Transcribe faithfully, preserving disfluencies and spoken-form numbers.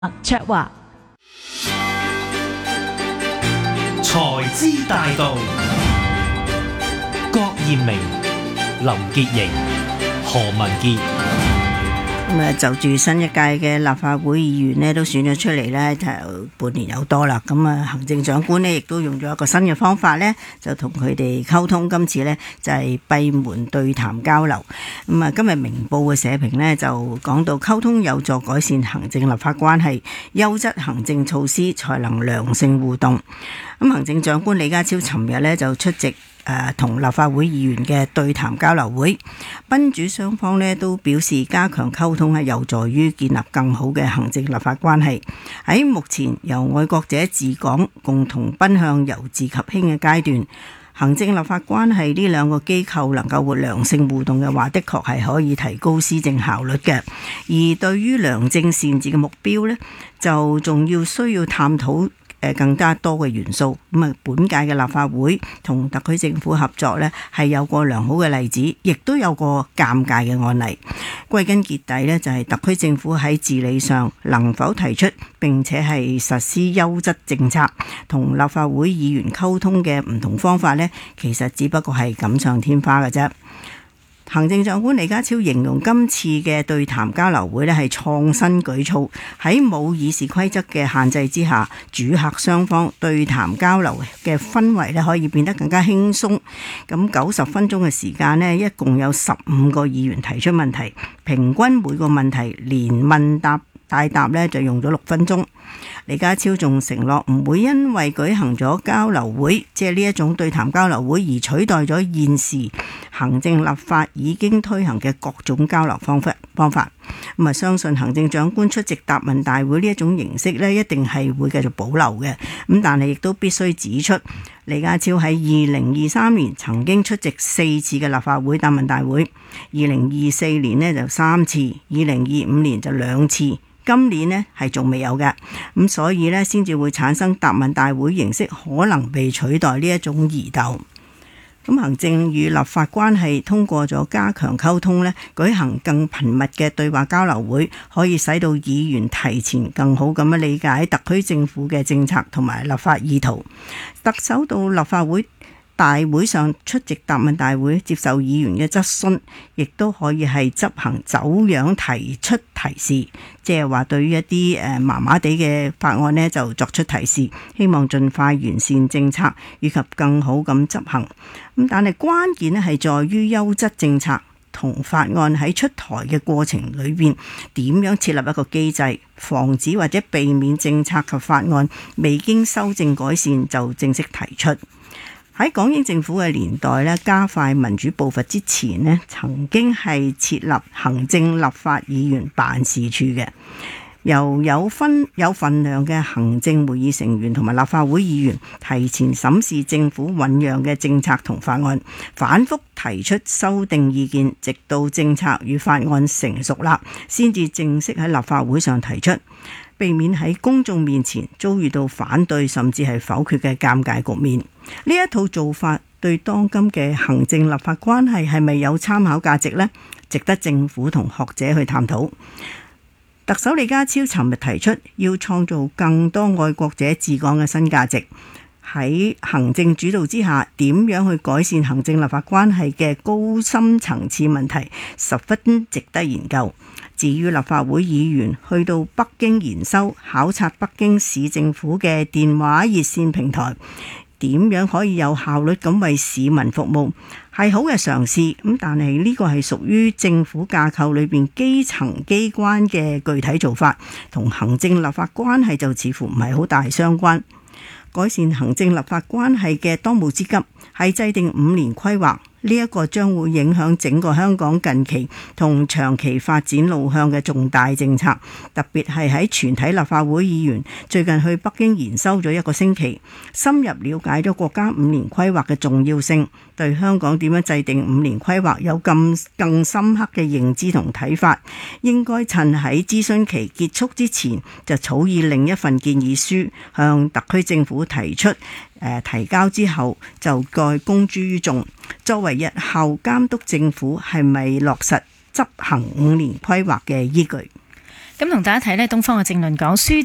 麥卓華， 財資大道，郭艷明、林潔瑩、何文傑。 咁啊，就住新一屆嘅立法會議員呢，都選咗出嚟呢，就半年有多啦。咁啊，行政長官呢，亦都用咗一個新嘅方法呢，就同佢哋溝通。今次呢，就係閉門對談交流。咁啊，今日明報嘅社評呢，就講到溝通有助改善行政立法關係，優質行政措施才能良性互動。咁行政長官李家超尋日呢，就出席誒同、呃、立法會議員嘅對談交流會，賓主雙方呢都表示加強溝通係有助於建立更好嘅行政立法關係。喺目前由愛國者治港共同奔向由治及興嘅階段，行政立法關係呢兩個機構能夠活良性互動嘅話，的確係可以提高施政效率嘅。而對於良政善治嘅目標呢，就仲要需要探討誒更加多嘅元素。咁啊，本屆嘅立法會同特區政府合作呢，係有個良好嘅例子，亦都有個尷尬嘅案例。歸根結底呢，就係特區政府喺治理上能否提出並且係實施優質政策，同立法會議員溝通嘅唔同方法呢，其實只不過係錦上添花嘅啫。行政長官李家超形容今次嘅對談交流會呢係創新舉措，喺冇議事規則嘅限制之下，主客雙方對談交流嘅氛圍呢可以變得更加輕鬆。咁九十分鐘嘅時間呢，一共有十五個議員提出問題，平均每個問題連問答帶答呢就用咗六分鐘。李家超仲承諾唔會因為舉行咗交流會，即係呢一種對談交流會而取代咗現時行政立法已經推行嘅各種交流方法方法。咁啊，相信行政長官出席答問大會呢一種形式呢，一定係會繼續保留嘅。咁但係亦都必須指出，李家超喺二零二三年曾經出席四次嘅立法會答問大會，二零二四年呢就三次，二零二五年就兩次。今年呢係仲未有嘅，咁所以呢先至會產生答問大會形式可能被取代呢一種疑竇。咁行政與立法關係通過咗加強溝通呢，舉行更頻密嘅對話交流會，可以使到議員提前更好咁樣理解特區政府嘅政策同埋立法意圖。特首到立法會大會上出席答問大會，接受議員嘅質詢，亦都可以係執行走樣提出提示，即係話對於一啲誒麻麻地嘅法案呢，就作出提示，希望盡快完善政策以及更好咁執行。咁但係關鍵呢係在於優質政策同法案喺出台嘅過程裏邊，點樣設立一個機制，防止或者避免政策及法案未經修正改善就正式提出。喺港英政府嘅年代咧，加快民主步伐之前咧，曾經係設立行政立法議員辦事處嘅，由有分有份量嘅行政會議成員同埋立法會議員提前審視政府醞釀嘅政策同法案，反覆提出修訂意見，直到政策與法案成熟啦，先至正式喺立法會上提出，避免喺公眾面前遭遇到反對甚至係否決嘅尷尬局面。呢一套做法對當今嘅行政立法關係係咪有參考價值呢？值得政府同學者去探討。特首李家超尋日提出要創造更多愛國者治港嘅新價值，喺行政主導之下，點樣去改善行政立法關係嘅高深層次問題，十分值得研究。至於立法會議員去到北京研修考察北京市政府嘅電話熱線平台，點樣可以有效率咁為市民服務，係好嘅嘗試。咁但係呢個係屬於政府架構裏邊基層機關嘅具體做法，同行政立法關係就似乎唔係好大相關。改善行政立法關係嘅當務之急係制定五年規劃，呢一個將會影響整個香港近期同長期發展路向嘅重大政策，特別係喺全體立法會議員最近去北京研修咗一個星期，深入了解咗國家五年規劃嘅重要性，對香港點樣制定五年規劃有咁更深刻嘅認知同睇法。應該趁喺諮詢期結束之前就草擬另一份建議書，向特區政府提出誒提交之後就該公諸於眾，作為日後監督政府係咪落實執行五年規劃嘅依據。 咁同大家睇呢，東方嘅政論講書